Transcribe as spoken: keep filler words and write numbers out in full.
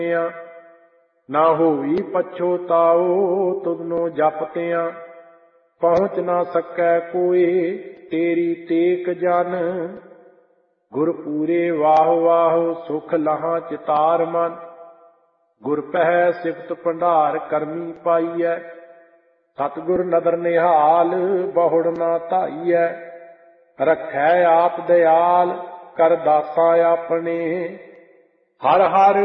ਨਾ ਹੋਈ ਪਛੋਤਾਓ ਤੁਧਨੋ ਜਪਤਿਆਂ। ਪਹੁੰਚ ਨਾ ਸਕੈ ਕੋਏ ਤੇਰੀ ਟੇਕ ਜਨ। ਗੁਰ ਪੂਰੇ ਵਾਹ ਵਾਹ ਸੁਖ ਲਹਾਂ ਚਿਤਾਰ ਮਨ। ਗੁਰ ਪਹਿ ਸਿਫਤ ਭੰਡਾਰ ਕਰਮੀ ਪਾਈਐ। ਸਤਿਗੁਰ ਨਦਰ ਨਿਹਾਲ ਬਹੁੜ ਨਾ ਧਾਈਐ। ਰੱਖੈ ਆਪ ਦਿਆਲ ਕਰ ਦਾਸਾਂ ਆਪਣੇ। ਹਰ ਹਰ